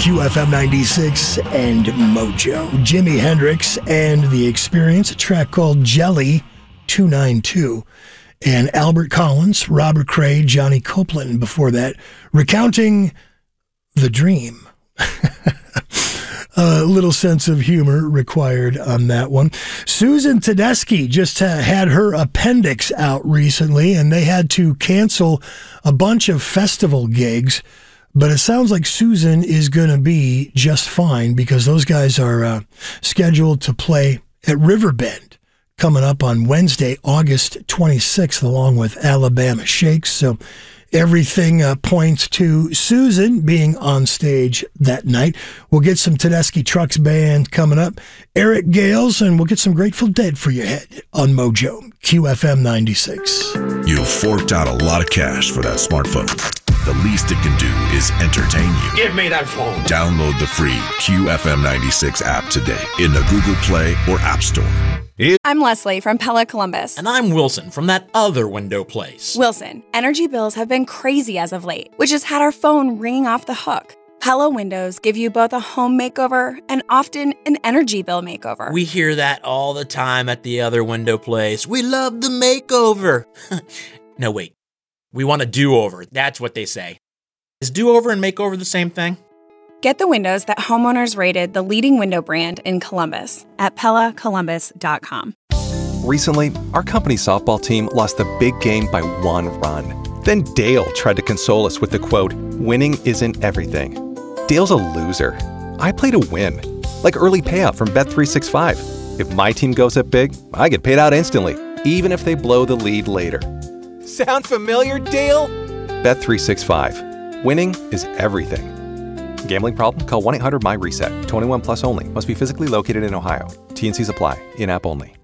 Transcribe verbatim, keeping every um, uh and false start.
Q F M ninety-six and Mojo. Jimi Hendrix and The Experience, a track called Jelly two ninety-two. And Albert Collins, Robert Cray, Johnny Copeland before that, recounting the dream. A little sense of humor required on that one. Susan Tedeschi just uh, had her appendix out recently, and they had to cancel a bunch of festival gigs. But it sounds like Susan is going to be just fine because those guys are uh, scheduled to play at Riverbend coming up on Wednesday, August twenty-sixth, along with Alabama Shakes. So everything uh, points to Susan being on stage that night. We'll get some Tedeschi Trucks Band coming up, Eric Gales, and we'll get some Grateful Dead for your head on Mojo, Q F M ninety-six. You forked out a lot of cash for that smartphone. The least it can do is entertain you. Give me that phone. Download the free Q F M ninety-six app today in the Google Play or App Store. I'm Leslie from Pella Columbus. And I'm Wilson from that other window place. Wilson, energy bills have been crazy as of late, which has had our phone ringing off the hook. Pella windows give you both a home makeover and often an energy bill makeover. We hear that all the time at the other window place. We love the makeover. No, wait. We want a do-over. That's what they say. Is do-over and makeover the same thing? Get the windows that homeowners rated the leading window brand in Columbus at Pella Columbus dot com. Recently, our company softball team lost the big game by one run. Then Dale tried to console us with the quote, "Winning isn't everything." Dale's a loser. I play to win. Like early payout from Bet three sixty-five. If my team goes up big, I get paid out instantly, even if they blow the lead later. Sound familiar, Dale? Bet three sixty-five. Winning is everything. Gambling problem? Call one eight hundred M Y RESET. twenty-one plus only. Must be physically located in Ohio. T and Cs apply. In-app only.